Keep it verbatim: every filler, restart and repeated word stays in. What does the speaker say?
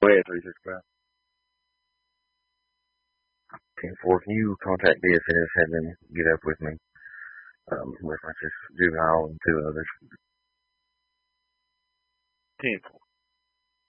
Go ahead, three sixty-five. ten four, can you contact D S S, have them get up with me? Um, references, Juvenile and two others. ten four.